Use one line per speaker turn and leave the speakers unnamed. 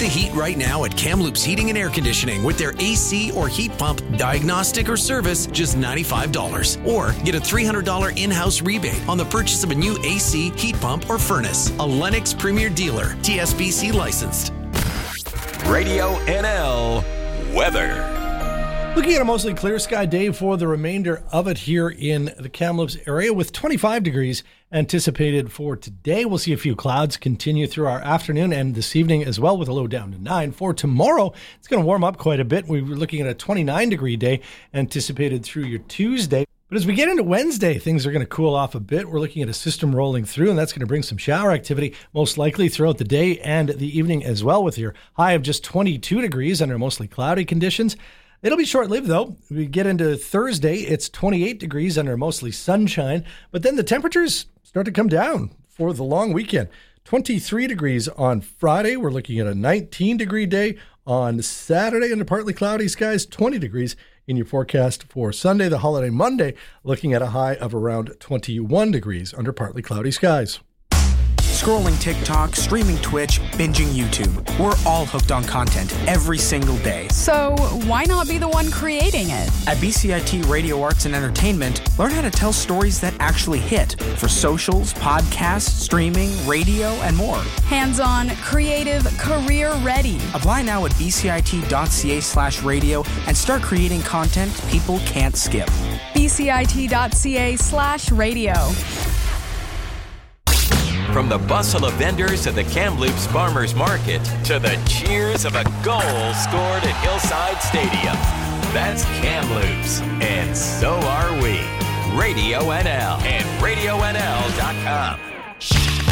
the heat right now at Kamloops Heating and Air Conditioning with their AC or heat pump diagnostic or service, just $95. Or get a $300 in-house rebate on the purchase of a new AC, heat pump, or furnace. A Lennox Premier Dealer, TSBC licensed.
Radio NL weather.
Looking at a mostly clear sky day for the remainder of it here in the Kamloops area with 25 degrees anticipated for today. We'll see a few clouds continue through our afternoon and this evening as well with a low down to 9. For tomorrow, it's going to warm up quite a bit. We were looking at a 29 degree day anticipated through your Tuesday. But as we get into Wednesday, things are going to cool off a bit. We're looking at a system rolling through, and that's going to bring some shower activity, most likely throughout the day and the evening as well, with your high of just 22 degrees under mostly cloudy conditions. It'll be short-lived, though. We get into Thursday, it's 28 degrees under mostly sunshine, but then the temperatures start to come down for the long weekend. 23 degrees on Friday. We're looking at a 19-degree day on Saturday under partly cloudy skies, 20 degrees in your forecast for Sunday, the holiday Monday, looking at a high of around 21 degrees under partly cloudy skies.
Scrolling TikTok, streaming Twitch, binging YouTube. We're all hooked on content every single day.
So why not be the one creating it?
At BCIT Radio Arts and Entertainment, learn how to tell stories that actually hit for socials, podcasts, streaming, radio, and more.
Hands-on, creative, career-ready.
Apply now at bcit.ca/radio and start creating content people can't skip.
bcit.ca/radio.
From the bustle of vendors to the Kamloops Farmers Market to the cheers of a goal scored at Hillside Stadium. That's Kamloops, and so are we. Radio NL and RadioNL.com.